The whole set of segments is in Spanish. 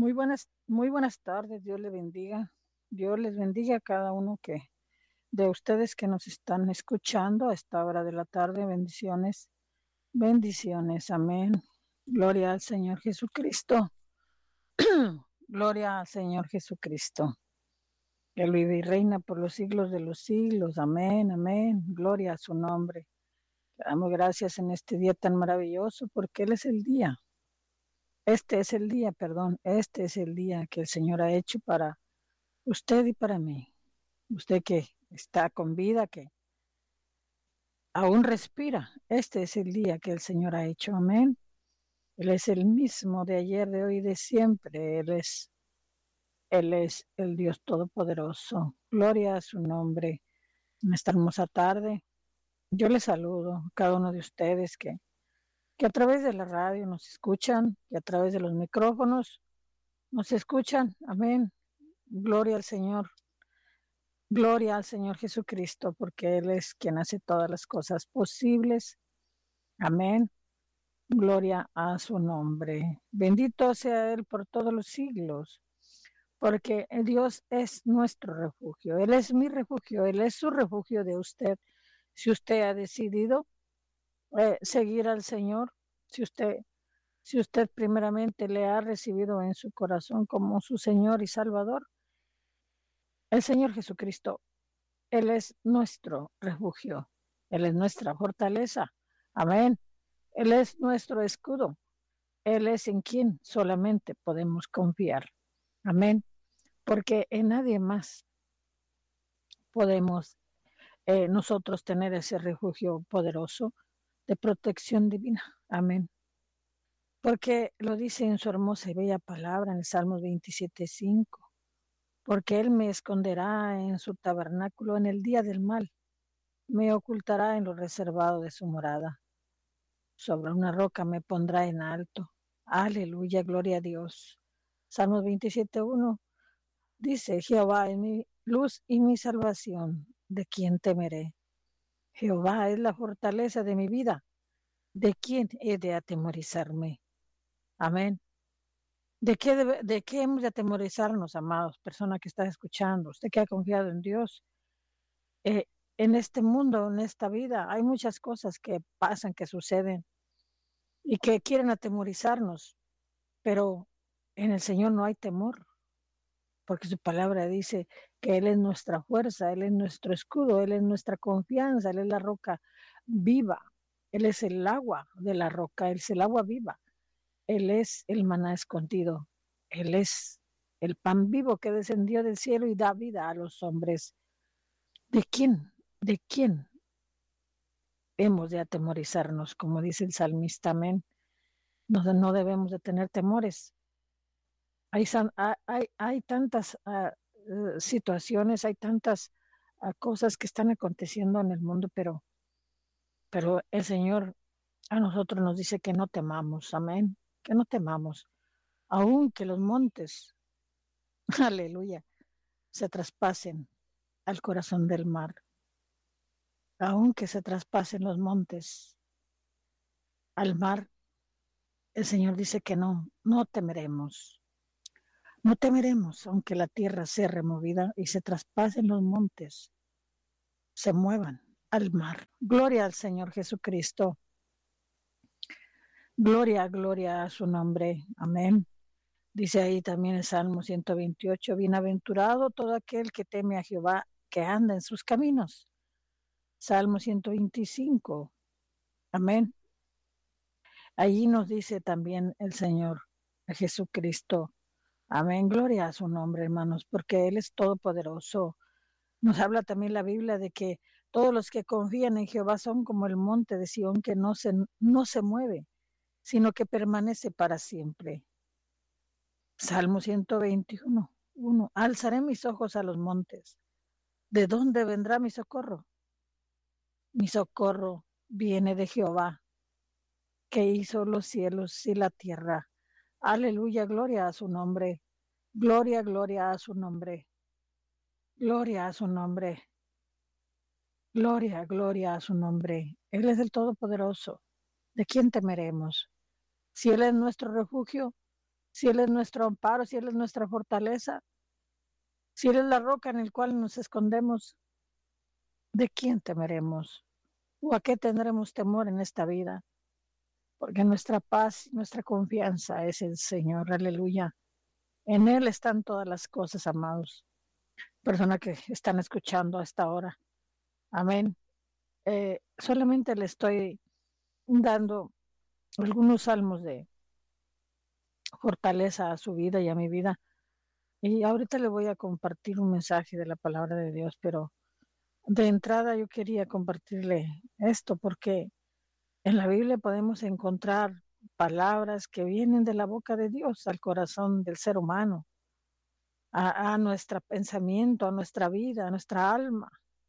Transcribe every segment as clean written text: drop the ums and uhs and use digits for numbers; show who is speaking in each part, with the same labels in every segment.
Speaker 1: Muy buenas tardes, Dios le bendiga. Dios les bendiga a cada uno de ustedes que nos están escuchando a esta hora de la tarde. Bendiciones, bendiciones, amén. Gloria al Señor Jesucristo. Gloria al Señor Jesucristo. Él vive y reina por los siglos de los siglos. Amén, amén. Gloria a su nombre. Le damos gracias en este día tan maravilloso porque Él es el día. Este es el día, perdón, este es el día que el Señor ha hecho para usted y para mí. Usted que está con vida, que aún respira, este es el día que el Señor ha hecho. Amén. Él es el mismo de ayer, de hoy y de siempre. Él es el Dios Todopoderoso. Gloria a su nombre. En esta hermosa tarde, yo les saludo a cada uno de ustedes que a través de la radio nos escuchan, que a través de los micrófonos nos escuchan. Amén. Gloria al Señor. Gloria al Señor Jesucristo, porque Él es quien hace todas las cosas posibles. Amén. Gloria a su nombre. Bendito sea Él por todos los siglos, porque Dios es nuestro refugio. Él es mi refugio, Él es su refugio de usted. Si usted ha decidido seguir al Señor, si usted, si usted primeramente le ha recibido en su corazón como su Señor y Salvador, el Señor Jesucristo, Él es nuestro refugio, Él es nuestra fortaleza. Amén. Él es nuestro escudo. Él es en quien solamente podemos confiar. Amén. Porque en nadie más podemos nosotros tener ese refugio poderoso de protección divina. Amén. Porque lo dice en su hermosa y bella palabra en el Salmo 27:5. Porque Él me esconderá en su tabernáculo en el día del mal, me ocultará en lo reservado de su morada. Sobre una roca me pondrá en alto. Aleluya, gloria a Dios. Salmos 27:1 dice, Jehová es mi luz y mi salvación, ¿de quién temeré? Jehová es la fortaleza de mi vida, ¿de quién he de atemorizarme? Amén. ¿De qué hemos de atemorizarnos, amados? Persona que está escuchando, usted que ha confiado en Dios. Eh, en este mundo, en esta vida, hay muchas cosas que pasan, que suceden y que quieren atemorizarnos, pero en el Señor no hay temor, porque su palabra dice que Él es nuestra fuerza, Él es nuestro escudo, Él es nuestra confianza, Él es la roca viva, Él es el agua de la roca, Él es el agua viva, Él es el maná escondido, Él es el pan vivo que descendió del cielo y da vida a los hombres. ¿De quién? ¿De quién hemos de atemorizarnos? Como dice el salmista, amén. No debemos de tener temores. Hay tantas situaciones, hay tantas cosas que están aconteciendo en el mundo, pero el Señor a nosotros nos dice que no temamos, amén, que no temamos, aunque los montes, aleluya, se traspasen al corazón del mar, aunque se traspasen los montes al mar, el Señor dice que no temeremos. No temeremos, aunque la tierra sea removida y se traspasen los montes, se muevan al mar. Gloria al Señor Jesucristo. Gloria, gloria a su nombre. Amén. Dice ahí también el Salmo 128, bienaventurado todo aquel que teme a Jehová, que anda en sus caminos. Salmo 125. Amén. Allí nos dice también el Señor Jesucristo. Amén. Gloria a su nombre, hermanos, porque Él es todopoderoso. Nos habla también la Biblia de que todos los que confían en Jehová son como el monte de Sión que no se mueve, sino que permanece para siempre. Salmo 121:1. Alzaré mis ojos a los montes. ¿De dónde vendrá mi socorro? Mi socorro viene de Jehová, que hizo los cielos y la tierra. Aleluya, gloria a su nombre. Gloria, gloria a su nombre. Gloria a su nombre. Gloria, gloria a su nombre. Él es el Todopoderoso. ¿De quién temeremos? Si Él es nuestro refugio, si Él es nuestro amparo, si Él es nuestra fortaleza, si Él es la roca en la cual nos escondemos, ¿de quién temeremos? ¿O a qué tendremos temor en esta vida? Porque nuestra paz, nuestra confianza es el Señor, aleluya. En Él están todas las cosas, amados. Personas que están escuchando a esta hora. Amén. Solamente le estoy dando algunos salmos de fortaleza a su vida y a mi vida. Y ahorita le voy a compartir un mensaje de la palabra de Dios, pero de entrada yo quería compartirle esto porque en la Biblia podemos encontrar palabras que vienen de la boca de Dios al corazón del ser humano, a nuestro pensamiento, a nuestra vida, a nuestra alma.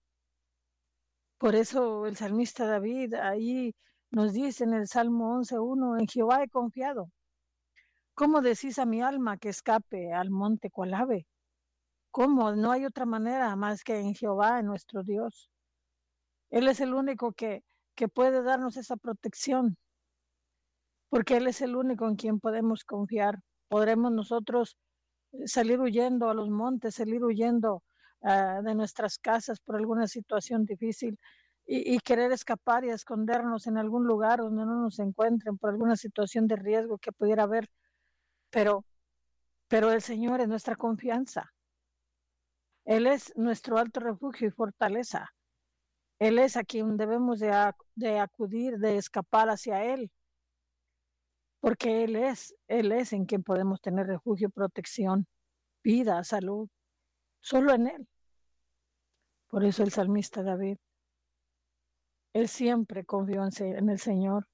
Speaker 1: Por eso el salmista David ahí nos dice en el Salmo 11:1, en Jehová he confiado. ¿Cómo decís a mi alma que escape al monte cual ave? ¿Cómo? No hay otra manera más que en Jehová, en nuestro Dios. Él es el único que puede darnos esa protección, porque Él es el único en quien podemos confiar. Podremos nosotros salir huyendo a los montes, salir huyendo de nuestras casas por alguna situación difícil y querer escapar y escondernos en algún lugar donde no nos encuentren por alguna situación de riesgo que pudiera haber, pero, pero el Señor es nuestra confianza. Él es nuestro alto refugio y fortaleza. Él es a quien debemos de acudir, de escapar hacia Él, porque Él es en quien podemos tener refugio, protección, vida, salud, solo en Él. Por eso el salmista David, él siempre confió en el Señor,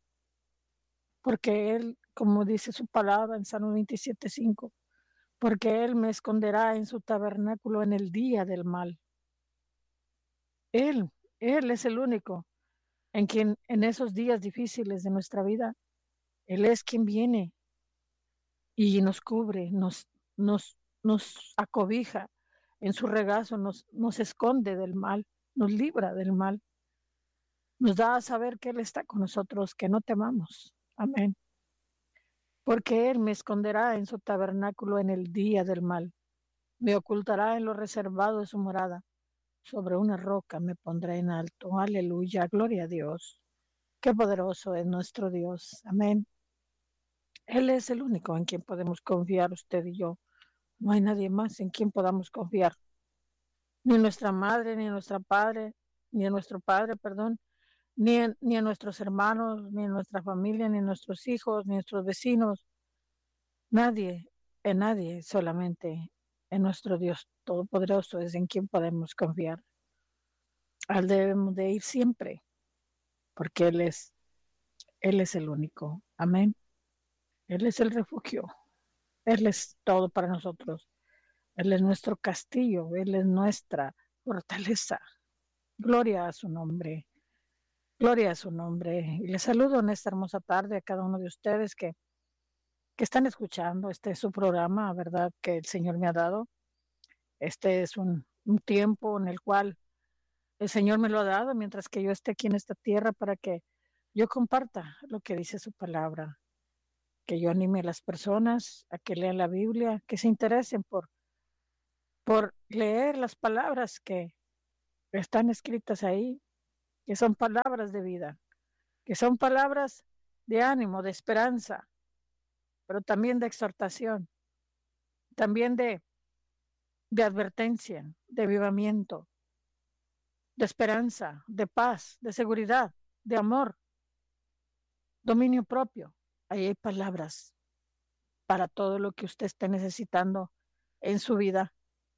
Speaker 1: porque Él, como dice su palabra en Salmo 27:5, porque Él me esconderá en su tabernáculo en el día del mal. Él, Él es el único en quien en esos días difíciles de nuestra vida, Él es quien viene y nos cubre, nos acobija en su regazo, nos esconde del mal, nos libra del mal, nos da a saber que Él está con nosotros, que no temamos. Amén. Porque Él me esconderá en su tabernáculo en el día del mal, me ocultará en lo reservado de su morada, sobre una roca me pondrá en alto. Aleluya, gloria a Dios. Qué poderoso es nuestro Dios. Amén. Él es el único en quien podemos confiar, usted y yo. No hay nadie más en quien podamos confiar. Ni nuestra madre, ni nuestra padre, ni en nuestro padre, perdón, ni en nuestros hermanos, ni en nuestra familia, ni en nuestros hijos, ni en nuestros vecinos. Nadie, en nadie, solamente en nuestro Dios Todopoderoso es en quien podemos confiar. Al debemos de ir siempre, porque Él es el único. Amén. Él es el refugio. Él es todo para nosotros. Él es nuestro castillo. Él es nuestra fortaleza. Gloria a su nombre. Gloria a su nombre. Y les saludo en esta hermosa tarde a cada uno de ustedes que están escuchando. Este es su programa, ¿verdad? Que el Señor me ha dado. Este es un tiempo en el cual el Señor me lo ha dado mientras que yo esté aquí en esta tierra para que yo comparta lo que dice su palabra, que yo anime a las personas a que lean la Biblia, que se interesen por leer las palabras que están escritas ahí, que son palabras de vida, que son palabras de ánimo, de esperanza, pero también de exhortación, también de advertencia, de avivamiento, de esperanza, de paz, de seguridad, de amor, dominio propio. Ahí hay palabras para todo lo que usted esté necesitando en su vida.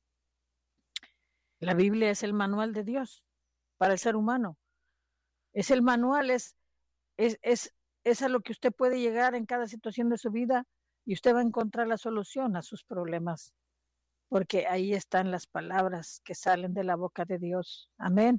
Speaker 1: La Biblia es el manual de Dios para el ser humano. Es el manual, es, es, es a lo que usted puede llegar en cada situación de su vida y usted va a encontrar la solución a sus problemas, porque ahí están las palabras que salen de la boca de Dios. Amén.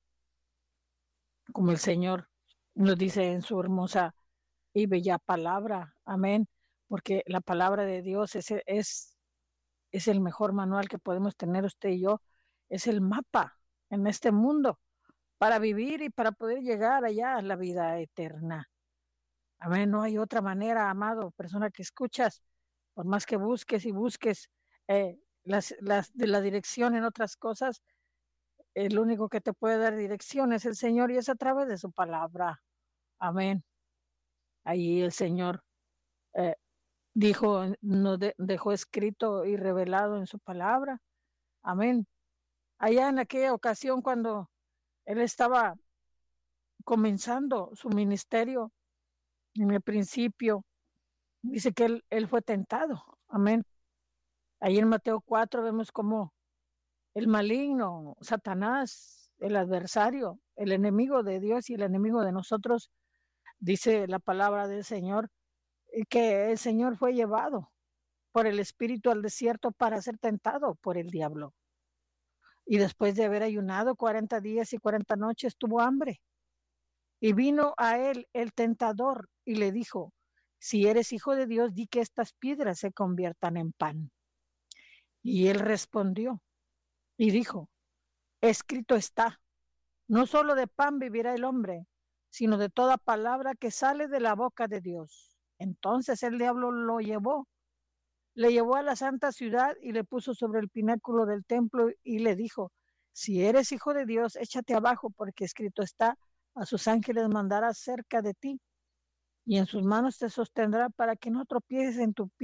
Speaker 1: Como el Señor nos dice en su hermosa y bella palabra. Amén. Porque la palabra de Dios es el mejor manual que podemos tener usted y yo. Es el mapa en este mundo para vivir y para poder llegar allá a la vida eterna. Amén. No hay otra manera, amado, persona que escuchas, Por más que busques y busques de la dirección en otras cosas, el único que te puede dar dirección es el Señor y es a través de su palabra. Amén. Ahí el Señor eh, nos dejó escrito y revelado en su palabra. Amén. Allá en aquella ocasión cuando él estaba comenzando su ministerio, en el principio, dice que él fue tentado. Amén. Ahí en Mateo 4 vemos cómo el maligno, Satanás, el adversario, el enemigo de Dios y el enemigo de nosotros, dice la palabra del Señor, que el Señor fue llevado por el Espíritu al desierto para ser tentado por el diablo. Y después de haber ayunado 40 días y 40 noches, tuvo hambre. Y vino a él el tentador y le dijo, si eres hijo de Dios, di que estas piedras se conviertan en pan. Y él respondió y dijo, escrito está, no solo de pan vivirá el hombre, sino de toda palabra que sale de la boca de Dios. Entonces el diablo le llevó a la santa ciudad y le puso sobre el pináculo del templo y le dijo, si eres hijo de Dios, échate abajo, porque escrito está, a sus ángeles mandará cerca de ti, y en sus manos te sostendrá para que no tropieces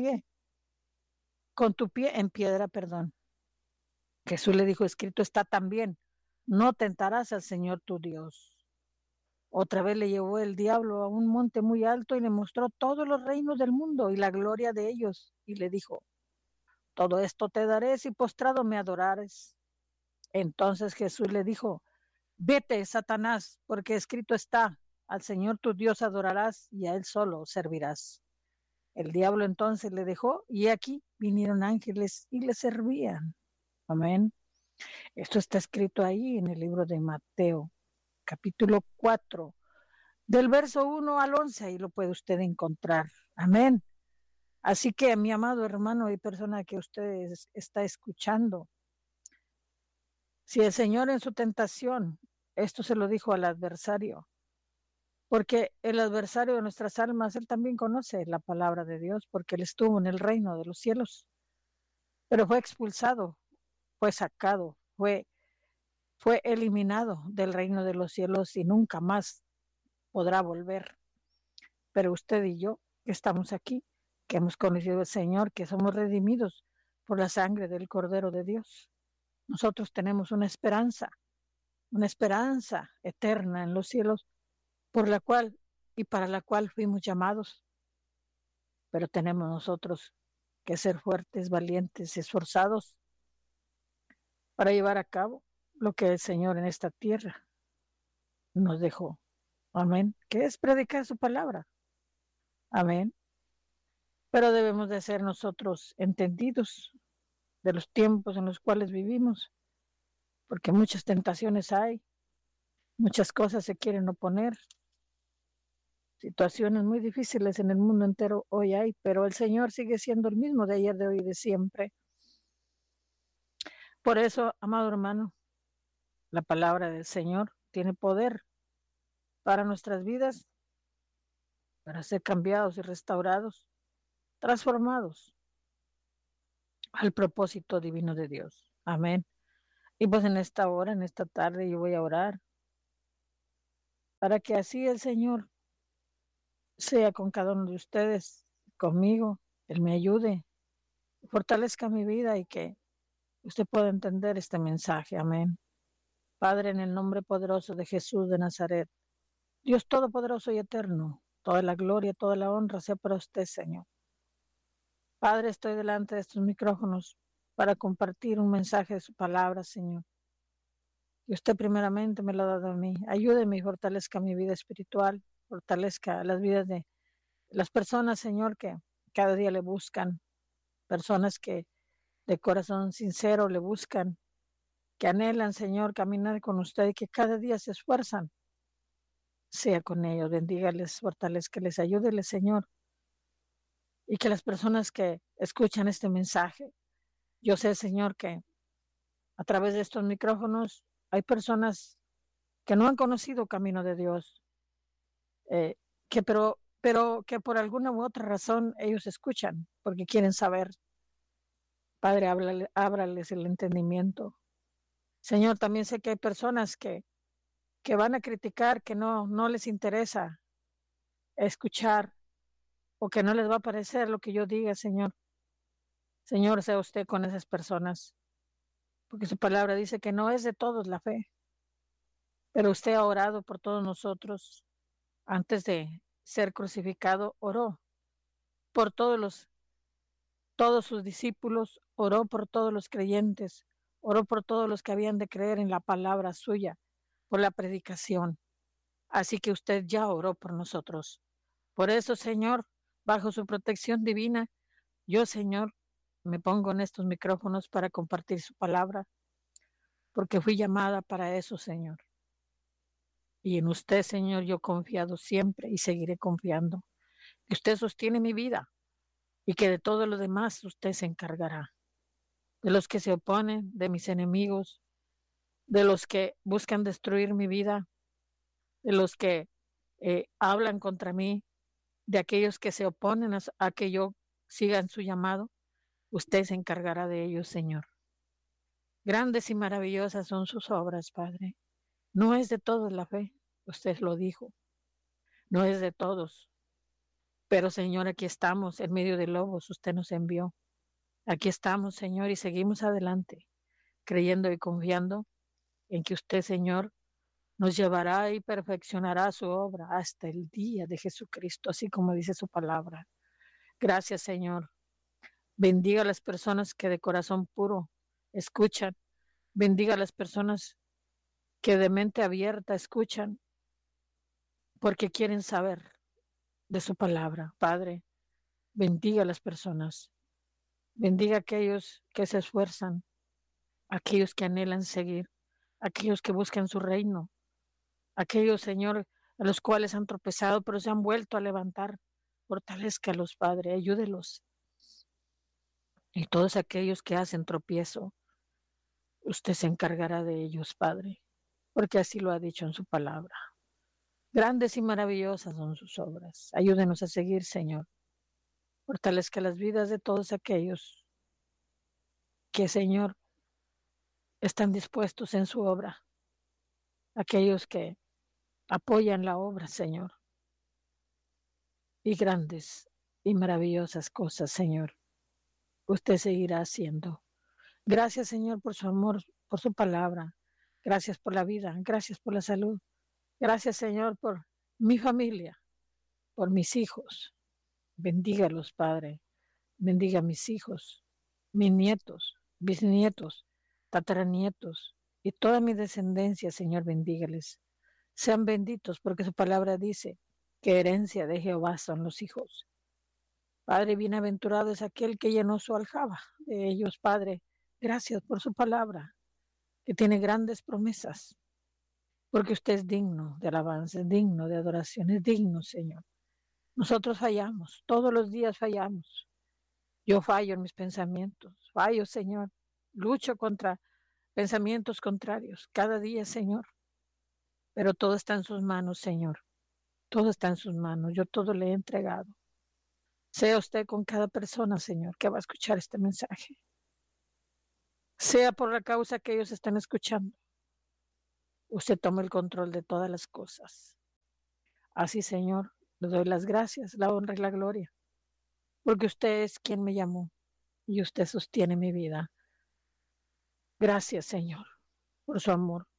Speaker 1: con tu pie en piedra, perdón. Jesús le dijo, escrito está también, no tentarás al Señor tu Dios. Otra vez le llevó el diablo a un monte muy alto y le mostró todos los reinos del mundo y la gloria de ellos, y le dijo, todo esto te daré si postrado me adorares. Entonces Jesús le dijo, vete, Satanás, porque escrito está, al Señor tu Dios adorarás y a él solo servirás. El diablo entonces le dejó y aquí vinieron ángeles y le servían. Amén. Esto está escrito ahí en el libro de Mateo, capítulo 4, del verso 1 al 11, ahí lo puede usted encontrar. Amén. Así que, mi amado hermano y persona que usted está escuchando, si el Señor en su tentación, esto se lo dijo al adversario, porque el adversario de nuestras almas, él también conoce la palabra de Dios, porque él estuvo en el reino de los cielos, pero fue expulsado, fue sacado, fue eliminado del reino de los cielos y nunca más podrá volver. Pero usted y yo, que estamos aquí, que hemos conocido al Señor, que somos redimidos por la sangre del Cordero de Dios, nosotros tenemos una esperanza eterna en los cielos, por la cual y para la cual fuimos llamados. Pero tenemos nosotros que ser fuertes, valientes, esforzados para llevar a cabo lo que el Señor en esta tierra nos dejó. Amén. Que es predicar su palabra. Amén. Pero debemos de ser nosotros entendidos de los tiempos en los cuales vivimos, porque muchas tentaciones hay, muchas cosas se quieren oponer, situaciones muy difíciles en el mundo entero hoy hay, pero el Señor sigue siendo el mismo de ayer, de hoy y de siempre. Por eso, amado hermano, la palabra del Señor tiene poder para nuestras vidas, para ser cambiados y restaurados, transformados al propósito divino de Dios. Amén. Y pues en esta hora, en esta tarde, yo voy a orar para que así el Señor sea con cada uno de ustedes, conmigo, Él me ayude, fortalezca mi vida y que usted pueda entender este mensaje. Amén. Padre, en el nombre poderoso de Jesús de Nazaret, Dios todopoderoso y eterno, toda la gloria, toda la honra sea para usted, Señor. Padre, estoy delante de estos micrófonos para compartir un mensaje de su palabra, Señor. Y usted primeramente me lo ha dado a mí. Ayúdeme y fortalezca mi vida espiritual, fortalezca las vidas de las personas, Señor, que cada día le buscan, personas que de corazón sincero le buscan, que anhelan, Señor, caminar con usted y que cada día se esfuerzan. Sea con ellos, bendígales, fortalezcales, ayúdeles, Señor. Y que las personas que escuchan este mensaje, yo sé, Señor, que a través de estos micrófonos hay personas que no han conocido camino de Dios, pero pero que por alguna u otra razón ellos escuchan porque quieren saber. Padre, ábrales el entendimiento. Señor, también sé que hay personas que van a criticar, que no les interesa escuchar o que no les va a parecer lo que yo diga, Señor. Señor, sea usted con esas personas, porque su palabra dice que no es de todos la fe, pero usted ha orado por todos nosotros. Antes de ser crucificado, oró por todos sus discípulos, oró por todos los creyentes, oró por todos los que habían de creer en la palabra suya, por la predicación. Así que usted ya oró por nosotros. Por eso, Señor, bajo su protección divina, yo, Señor, me pongo en estos micrófonos para compartir su palabra, porque fui llamada para eso, Señor. Y en usted, Señor, yo he confiado siempre y seguiré confiando. Que usted sostiene mi vida y que de todo lo demás usted se encargará. De los que se oponen, de mis enemigos, de los que buscan destruir mi vida, de los que hablan contra mí, de aquellos que se oponen a que yo siga en su llamado. Usted se encargará de ellos, Señor. Grandes y maravillosas son sus obras, Padre. No es de todos la fe, usted lo dijo. No es de todos. Pero, Señor, aquí estamos en medio de lobos, usted nos envió. Aquí estamos, Señor, y seguimos adelante, creyendo y confiando en que usted, Señor, nos llevará y perfeccionará su obra hasta el día de Jesucristo, así como dice su palabra. Gracias, Señor. Bendiga a las personas que de corazón puro escuchan. Bendiga a las personas que de mente abierta escuchan porque quieren saber de su palabra. Padre, bendiga a las personas. Bendiga a aquellos que se esfuerzan, aquellos que anhelan seguir, aquellos que buscan su reino, aquellos, Señor, a los cuales han tropezado, pero se han vuelto a levantar. Fortalézcalos, Padre, ayúdelos. Y todos aquellos que hacen tropiezo, usted se encargará de ellos, Padre, porque así lo ha dicho en su palabra. Grandes y maravillosas son sus obras. Ayúdenos a seguir, Señor. Fortalezca las vidas de todos aquellos que, Señor, están dispuestos en su obra. Aquellos que apoyan la obra, Señor. Y grandes y maravillosas cosas, Señor, usted seguirá haciendo. Gracias, Señor, por su amor, por su palabra. Gracias por la vida. Gracias por la salud. Gracias, Señor, por mi familia, por mis hijos. Bendígalos, Padre. Bendiga a mis hijos, mis nietos, bisnietos, tataranietos y toda mi descendencia, Señor, bendígales. Sean benditos porque su palabra dice que herencia de Jehová son los hijos. Padre, bienaventurado es aquel que llenó su aljaba de ellos, Padre. Gracias por su palabra, que tiene grandes promesas, porque usted es digno de alabanza, es digno de adoración, es digno, Señor. Nosotros fallamos, todos los días fallamos. Yo fallo en mis pensamientos, fallo, Señor. Lucho contra pensamientos contrarios cada día, Señor. Pero todo está en sus manos, Señor. Todo está en sus manos. Yo todo le he entregado. Sea usted con cada persona, Señor, que va a escuchar este mensaje. Sea por la causa que ellos están escuchando. Usted toma el control de todas las cosas. Así, Señor, le doy las gracias, la honra y la gloria. Porque usted es quien me llamó y usted sostiene mi vida. Gracias, Señor, por su amor.